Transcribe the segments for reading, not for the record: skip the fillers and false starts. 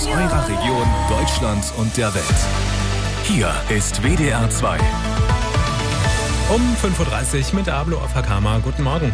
eurer Region, Deutschland und der Welt. Hier ist WDR 2. Um 5.30 Uhr mit Ablo Afakama. Guten Morgen.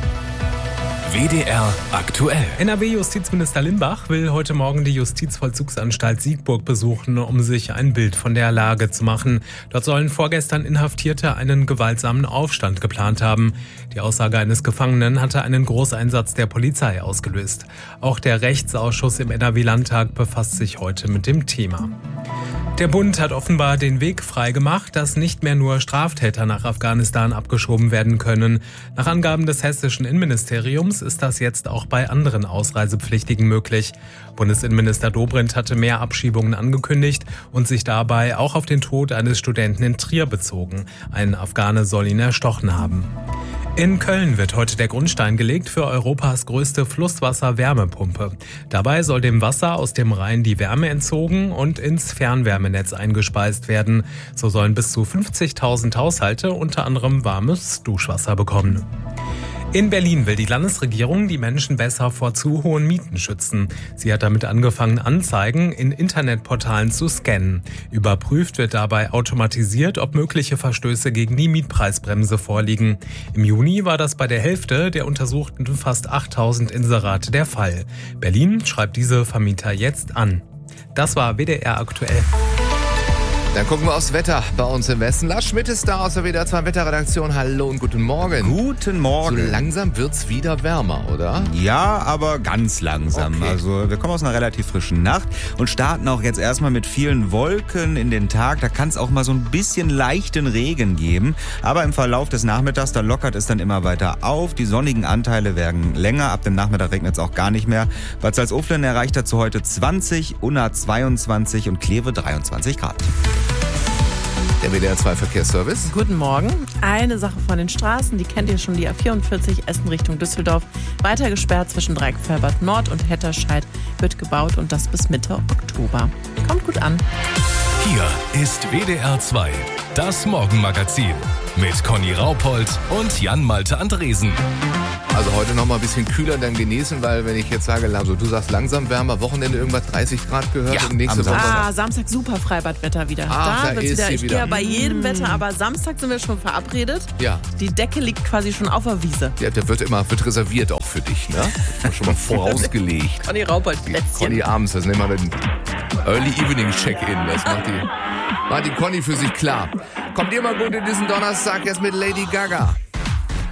WDR aktuell. NRW-Justizminister Limbach will heute Morgen die Justizvollzugsanstalt Siegburg besuchen, um sich ein Bild von der Lage zu machen. Dort sollen vorgestern Inhaftierte einen gewaltsamen Aufstand geplant haben. Die Aussage eines Gefangenen hatte einen Großeinsatz der Polizei ausgelöst. Auch der Rechtsausschuss im NRW-Landtag befasst sich heute mit dem Thema. Der Bund hat offenbar den Weg freigemacht, dass nicht mehr nur Straftäter nach Afghanistan abgeschoben werden können. Nach Angaben des hessischen Innenministeriums ist das jetzt auch bei anderen Ausreisepflichtigen möglich. Bundesinnenminister Dobrindt hatte mehr Abschiebungen angekündigt und sich dabei auch auf den Tod eines Studenten in Trier bezogen. Ein Afghane soll ihn erstochen haben. In Köln wird heute der Grundstein gelegt für Europas größte Flusswasser-Wärmepumpe. Dabei soll dem Wasser aus dem Rhein die Wärme entzogen und ins Fernwärmenetz eingespeist werden. So sollen bis zu 50.000 Haushalte unter anderem warmes Duschwasser bekommen. In Berlin will die Landesregierung die Menschen besser vor zu hohen Mieten schützen. Sie hat damit angefangen, Anzeigen in Internetportalen zu scannen. Überprüft wird dabei automatisiert, ob mögliche Verstöße gegen die Mietpreisbremse vorliegen. Im Juni war das bei der Hälfte der untersuchten fast 8.000 Inserate der Fall. Berlin schreibt diese Vermieter jetzt an. Das war WDR aktuell. Dann gucken wir aufs Wetter bei uns im Westen. Lars Schmidt ist da aus der WDR 2 Wetterredaktion. Hallo und guten Morgen. Guten Morgen. So langsam wird's wieder wärmer, oder? Ja, aber ganz langsam. Okay. Also wir kommen aus einer relativ frischen Nacht und starten auch jetzt erstmal mit vielen Wolken in den Tag. Da kann es auch mal so ein bisschen leichten Regen geben. Aber im Verlauf des Nachmittags, da lockert es dann immer weiter auf. Die sonnigen Anteile werden länger. Ab dem Nachmittag regnet es auch gar nicht mehr. Bad Salzuflen erreicht dazu heute 20, Unna 22 und Kleve 23 Grad. Der WDR 2 Verkehrsservice. Guten Morgen. Eine Sache von den Straßen, die kennt ihr schon, die A44 Essen Richtung Düsseldorf. Weiter gesperrt zwischen Dreieckfelbert Nord und Hetterscheid, wird gebaut und das bis Mitte Oktober. Kommt gut an. Hier ist WDR 2, das Morgenmagazin mit Conny Raupold und Jan-Malte Andresen. Also heute noch mal ein bisschen kühler dann genießen, weil wenn ich jetzt sage, also du sagst langsam wärmer, Wochenende irgendwas 30 Grad gehört und nächste Woche. Samstag super Freibadwetter wieder. Da wird's ist wieder. sie Ich wieder. gehe bei jedem Wetter, aber Samstag sind wir schon verabredet. Ja. Die Decke liegt quasi schon auf der Wiese. Ja, der wird reserviert auch für dich, ne? Schon mal vorausgelegt. Conny Raupold Plätzchen. Conny abends, das nennen wir den Early Evening Check-In. Das macht die Conny für sich klar. Kommt ihr mal gut in diesen Donnerstag jetzt mit Lady Gaga.